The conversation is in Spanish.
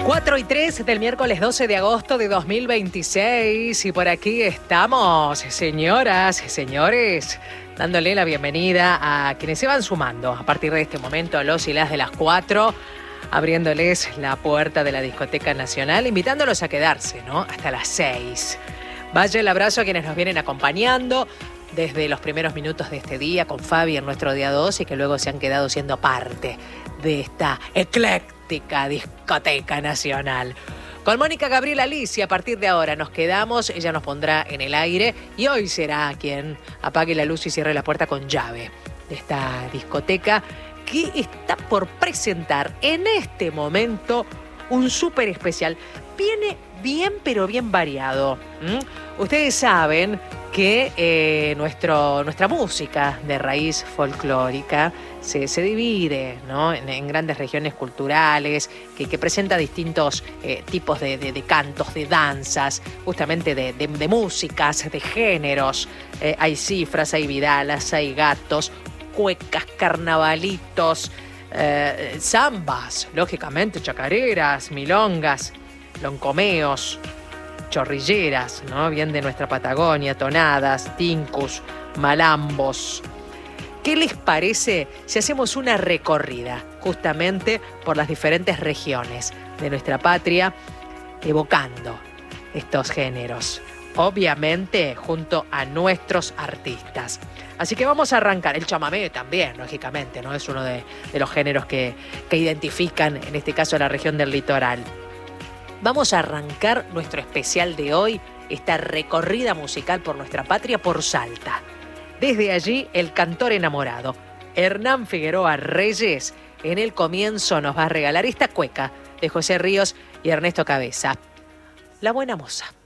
4:03 del miércoles 12 de agosto de 2026 y por aquí estamos, señoras y señores, dándole la bienvenida a quienes se van sumando a partir de este momento a los y las de las 4, abriéndoles la puerta de la Discoteca Nacional, invitándolos a quedarse, ¿no? Hasta las 6. Vaya el abrazo a quienes nos vienen acompañando desde los primeros minutos de este día con Fabi en nuestro día 2 y que luego se han quedado siendo parte de esta ecléctica Discoteca Nacional. Con Mónica Gabriela Lisi, a partir de ahora nos quedamos, ella nos pondrá en el aire y hoy será quien apague la luz y cierre la puerta con llave de esta discoteca que está por presentar en este momento un súper especial. Viene bien, pero bien variado. Ustedes saben que nuestra música de raíz folclórica se divide, ¿no? en grandes regiones culturales que presenta distintos tipos de cantos, de danzas, justamente de músicas, de géneros. Hay cifras, hay vidalas, hay gatos, cuecas, carnavalitos, zambas, lógicamente, chacareras, milongas, loncomeos, chorrilleras, ¿no? Bien de nuestra Patagonia, tonadas, tincus, malambos. ¿Qué les parece si hacemos una recorrida justamente por las diferentes regiones de nuestra patria, evocando estos géneros? Obviamente junto a nuestros artistas. Así que vamos a arrancar. El chamamé también, lógicamente, ¿no? Es uno de los géneros que identifican, en este caso, la región del litoral. Vamos a arrancar nuestro especial de hoy, esta recorrida musical por nuestra patria, por Salta. Desde allí, el cantor enamorado, Hernán Figueroa Reyes, en el comienzo nos va a regalar esta cueca de José Ríos y Ernesto Cabeza. La buena moza.